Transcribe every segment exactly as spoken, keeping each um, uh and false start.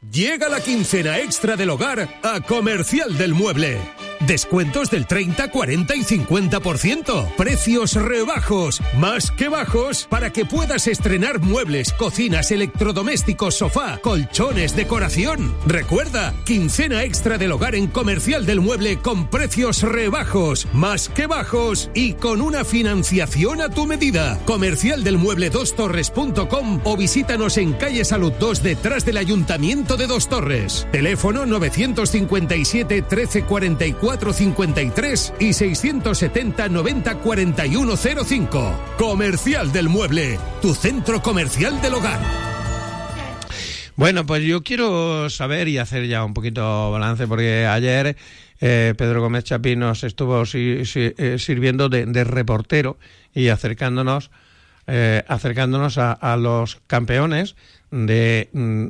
Llega la quincena extra del hogar a Comercial del Mueble. Descuentos del treinta, cuarenta y cincuenta por ciento. Precios rebajos, más que bajos, para que puedas estrenar muebles, cocinas, electrodomésticos, sofá, colchones, decoración. Recuerda, quincena extra del hogar en Comercial del Mueble con precios rebajos, más que bajos y con una financiación a tu medida. Comercial del Mueble dos torres punto com o visítanos en calle Salud dos detrás del Ayuntamiento de Dos Torres. Teléfono novecientos cincuenta y siete, trece cuarenta y cuatro cincuenta y tres y seiscientos setenta, noventa, cuarenta y uno cero cinco. Comercial del Mueble, tu centro comercial del hogar. Bueno, pues yo quiero saber y hacer ya un poquito balance, porque ayer eh, Pedro Gómez Chapí nos estuvo si, si, eh, sirviendo de, de reportero y acercándonos eh, acercándonos a, a los campeones de,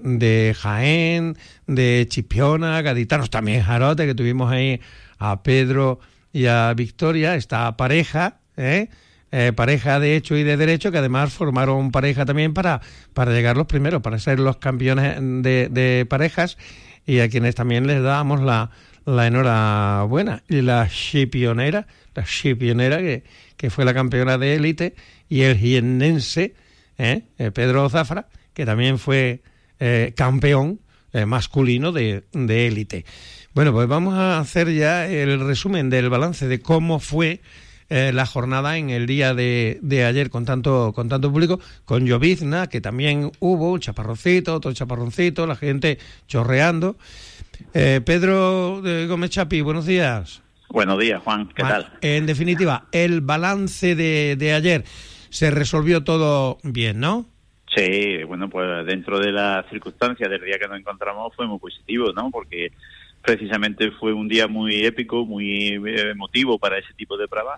de Jaén, de Chipiona, gaditanos, también Jarote, que tuvimos ahí a Pedro y a Victoria, esta pareja, ¿eh? Eh, pareja de hecho y de derecho, que además formaron pareja también para, para llegar los primeros, para ser los campeones de, de parejas, y a quienes también les damos la, la enhorabuena. Y la chipionera, la chipionera que, que fue la campeona de élite, y el jiennense, ¿eh? Eh, Pedro Zafra, que también fue eh, campeón eh, masculino de de élite. Bueno, pues vamos a hacer ya el resumen del balance de cómo fue eh, la jornada en el día de, de ayer con tanto con tanto público, con llovizna, que también hubo un chaparroncito, otro chaparroncito, la gente chorreando. Eh, Pedro de Gómez Chapí, buenos días. Buenos días, Juan, ¿qué tal? En definitiva, el balance de, de ayer, se resolvió todo bien, ¿no? Sí, bueno, pues dentro de las circunstancias del día que nos encontramos fue muy positivo, ¿no? Porque precisamente fue un día muy épico, muy emotivo para ese tipo de pruebas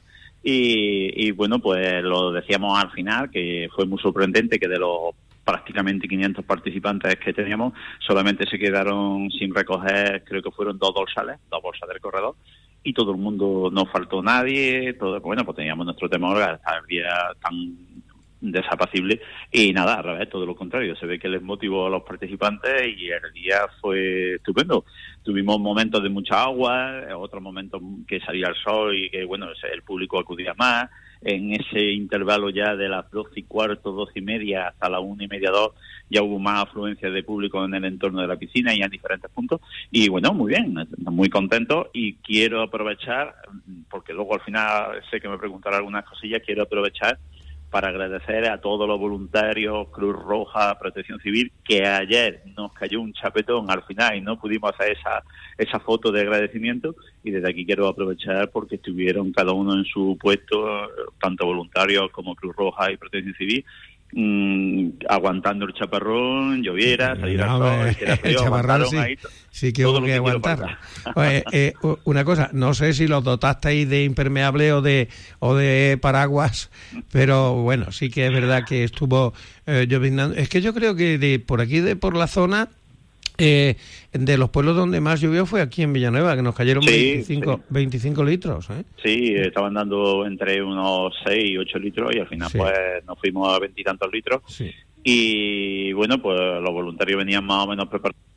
y, y bueno, pues lo decíamos al final, que fue muy sorprendente que de los prácticamente quinientos participantes que teníamos, solamente se quedaron sin recoger, creo que fueron dos dorsales, dos bolsas del corredor, y todo el mundo, no faltó nadie, todo, bueno, pues teníamos nuestro temor hasta el día tan desapacible, y nada, al revés, todo lo contrario, se ve que les motivó a los participantes y el día fue estupendo. Tuvimos momentos de mucha agua, otros momentos que salía el sol y que, bueno, el público acudía más. En ese intervalo ya de las doce y cuarto, doce y media hasta las una y media, dos, ya hubo más afluencia de público en el entorno de la piscina y en diferentes puntos. Y bueno, muy bien, muy contento, y quiero aprovechar, porque luego al final sé que me preguntarán algunas cosillas, quiero aprovechar para agradecer a todos los voluntarios, Cruz Roja, Protección Civil, que ayer nos cayó un chapetón al final y no pudimos hacer esa esa foto de agradecimiento, y desde aquí quiero aprovechar porque estuvieron cada uno en su puesto, tanto voluntarios como Cruz Roja y Protección Civil, mmm, aguantando el chaparrón, lloviera, salir al sol, hiciera frío, el chaparrón sí, ahí, sí que hubo que, que aguantar. Oye, eh, una cosa, no sé si los dotasteis de impermeable o de o de paraguas, pero bueno, sí que es verdad que estuvo eh, lloviznando. Es que yo creo que de por aquí, de por la zona, eh, de los pueblos donde más llovió fue aquí en Villanueva, que nos cayeron sí, veinticinco, sí. veinticinco litros. ¿eh? Sí, estaban dando entre unos seis y ocho litros y al final sí. pues nos fuimos a veintitantos litros. Sí. Y bueno, pues los voluntarios venían más o menos preparados